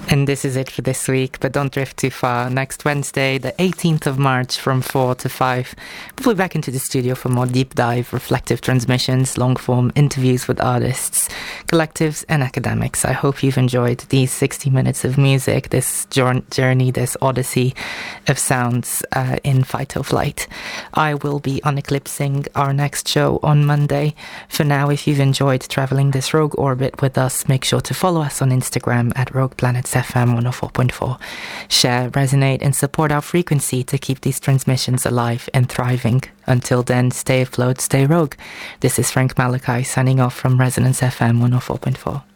And this is it for this week, but don't drift too far. Next Wednesday, the 18th of March from 4 to 5, we'll be back into the studio for more deep dive, reflective transmissions, long-form interviews with artists, collectives and academics. I hope you've enjoyed these 60 minutes of music, this journey, this odyssey of sounds in Fight or Flight. I will be uneclipsing our next show on Monday. For now, if you've enjoyed travelling this rogue orbit with us, make sure to follow us on Instagram at Rogue Planets FM 104.4. Share, resonate and support our frequency to keep these transmissions alive and thriving. Until then, stay afloat, stay rogue. This is Frank Malachi signing off from Resonance FM 104.4.